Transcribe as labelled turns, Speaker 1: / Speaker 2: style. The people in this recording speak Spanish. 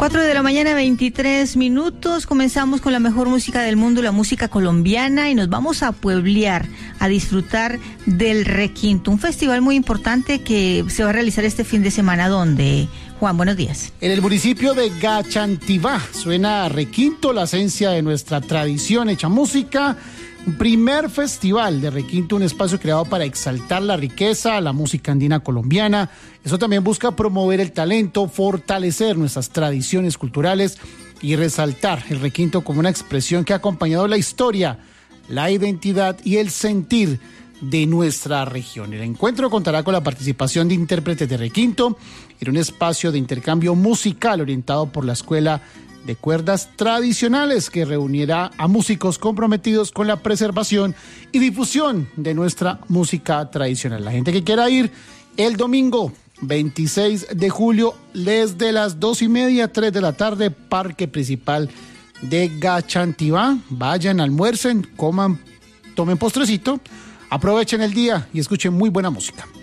Speaker 1: 4 de la mañana, 23 minutos. Comenzamos con la mejor música del mundo, la música colombiana, y nos vamos a pueblear, a disfrutar del Requinto, un festival muy importante que se va a realizar este fin de semana. ¿Dónde? Juan, buenos días.
Speaker 2: En el municipio de Gachantivá suena Requinto, la esencia de nuestra tradición hecha música. Un primer festival de Requinto, un espacio creado para exaltar la riqueza, la música andina colombiana. Eso también busca promover el talento, fortalecer nuestras tradiciones culturales y resaltar el Requinto como una expresión que ha acompañado la historia, la identidad y el sentir de nuestra región. El encuentro contará con la participación de intérpretes de Requinto en un espacio de intercambio musical orientado por la Escuela de Cuerdas Tradicionales, que reunirá a músicos comprometidos con la preservación y difusión de nuestra música tradicional. La gente que quiera ir el domingo 26 de julio desde las 2:30, 3 de la tarde, Parque Principal de Gachantivá. Vayan, almuercen, coman, tomen postrecito, aprovechen el día y escuchen muy buena música.